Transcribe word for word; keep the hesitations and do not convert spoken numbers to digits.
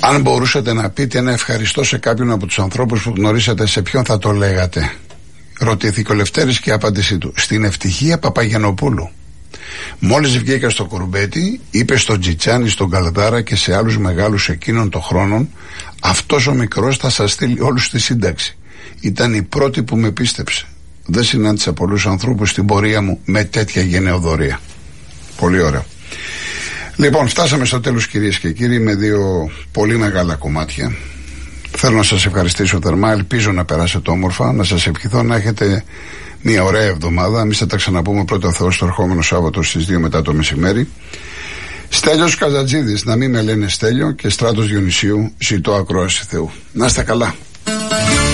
Αν μπορούσατε να πείτε ένα ευχαριστώ σε κάποιον από τους ανθρώπους που γνωρίσατε, σε ποιον θα το λέγατε? Ρωτήθηκε ο Λευτέρης και η απάντησή του: στην Ευτυχία Παπαγιανοπούλου. Μόλις βγήκα στο Κουρμπέτι, είπε στον Τζιτσάνι, στον Καλδάρα και σε άλλους μεγάλους εκείνων των χρόνων, αυτός ο μικρός θα σας στείλει όλους στη σύνταξη. Ήταν η πρώτη που με πίστεψε. Δεν συνάντησα πολλούς ανθρώπους στην πορεία μου με τέτοια γενεοδορία. Πολύ ωραία. Λοιπόν, φτάσαμε στο τέλος, κυρίες και κύριοι, με δύο πολύ μεγάλα κομμάτια. Θέλω να σας ευχαριστήσω θερμά. Ελπίζω να περάσετε όμορφα. Να σας ευχηθώ να έχετε μια ωραία εβδομάδα. Εμείς θα τα ξαναπούμε πρώτα Θεός το ερχόμενο Σάββατο στις δύο μετά το μεσημέρι. Στέλιος Καζατζίδης, να μην με λένε Στέλιο, και Στράτος Διονυσίου, ζητώ ακρόαση Θεού. Να είστε καλά.